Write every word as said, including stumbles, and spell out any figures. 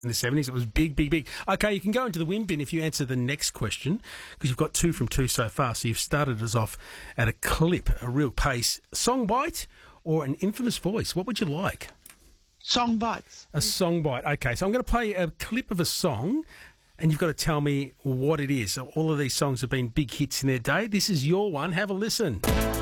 In the seventies, it was big, big, big. Okay, you can go into the win bin if you answer the next question, because you've got two from two so far. So you've started us off at a clip, a real pace. Song bite or an infamous voice? What would you like? Song bites. A song bite. Okay, so I'm going to play a clip of a song, and you've got to tell me what it is. So all of these songs have been big hits in their day. This is your one. Have a listen.